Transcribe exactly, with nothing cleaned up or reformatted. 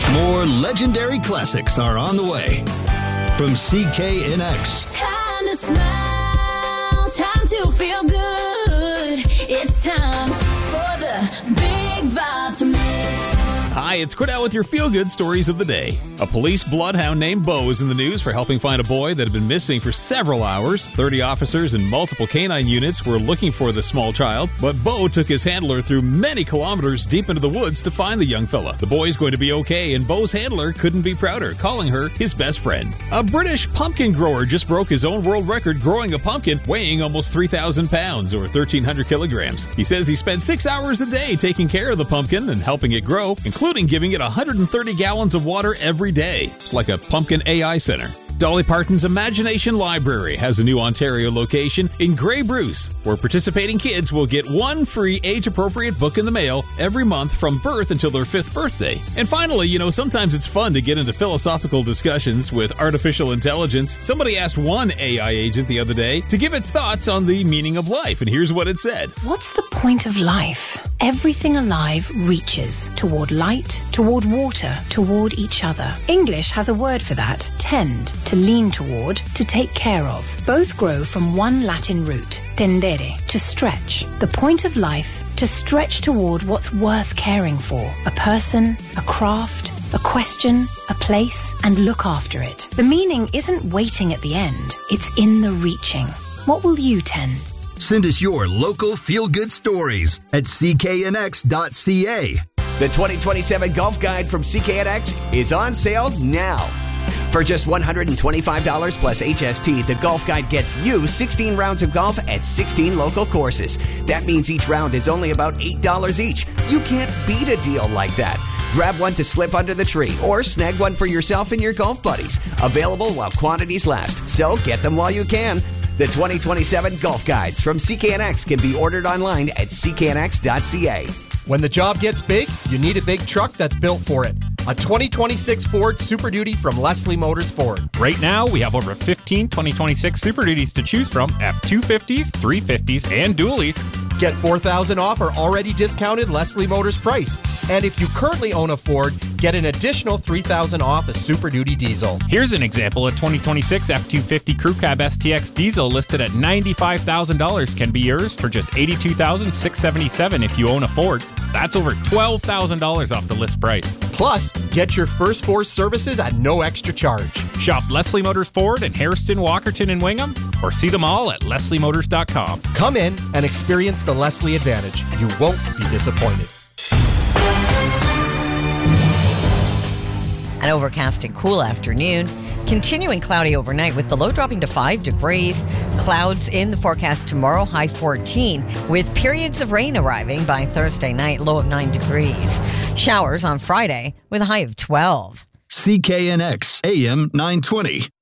More legendary classics are on the way from C K N X. Time to smile, time to feel good. It's time for the Big Vitamin. Hi, it's Cordell with your feel-good stories of the day. A police bloodhound named Bo is in the news for helping find a boy that had been missing for several hours. thirty officers and multiple canine units were looking for the small child, but Bo took his handler through many kilometers deep into the woods to find the young fella. The boy's going to be okay, and Bo's handler couldn't be prouder, calling her his best friend. A British pumpkin grower just broke his own world record growing a pumpkin weighing almost three thousand pounds or thirteen hundred kilograms. He says he spent six hours a day taking care of the pumpkin and helping it grow, including giving it one hundred thirty gallons of water every day. It's like a pumpkin A I center. Dolly Parton's Imagination Library has a new Ontario location in Grey Bruce, where participating kids will get one free age-appropriate book in the mail every month from birth until their fifth birthday. And finally, you know, sometimes it's fun to get into philosophical discussions with artificial intelligence. Somebody asked one A I agent the other day to give its thoughts on the meaning of life, and here's what it said. What's the point of life? Everything alive reaches toward light, toward water, toward each other. English has a word for that, tend. To lean toward, to take care of. Both grow from one Latin root, tendere, to stretch. The point of life, to stretch toward what's worth caring for. A person, a craft, a question, a place, and look after it. The meaning isn't waiting at the end, it's in the reaching. What will you tend? Send us your local feel-good stories at c k n x dot c a. The twenty twenty-seven Golf Guide from C K N X is on sale now. For just one hundred twenty-five dollars plus H S T, the Golf Guide gets you sixteen rounds of golf at sixteen local courses. That means each round is only about eight dollars each. You can't beat a deal like that. Grab one to slip under the tree or snag one for yourself and your golf buddies. Available while quantities last, so get them while you can. The twenty twenty-seven Golf Guides from C K N X can be ordered online at c k n x dot c a. When the job gets big, you need a big truck that's built for it. A twenty twenty-six Ford Super Duty from Leslie Motors Ford. Right now, we have over fifteen twenty twenty-six Super Duties to choose from, F two fifties, three fifties, and dualies. Get four thousand dollars off our already discounted Leslie Motors price. And if you currently own a Ford, get an additional three thousand dollars off a Super Duty diesel. Here's an example. A twenty twenty-six F two fifty Crew Cab S T X diesel listed at ninety-five thousand dollars can be yours for just eighty-two thousand six hundred seventy-seven dollars if you own a Ford. That's over twelve thousand dollars off the list price. Plus, get your first four services at no extra charge. Shop Leslie Motors Ford in Hairston, Walkerton, and Wingham, or see them all at leslie motors dot com. Come in and experience the Leslie advantage. You won't be disappointed. An overcast and cool afternoon. Continuing cloudy overnight with the low dropping to five degrees. Clouds in the forecast tomorrow, high fourteen, with periods of rain arriving by Thursday night, low of nine degrees. Showers on Friday with a high of twelve. C K N X A M nine twenty.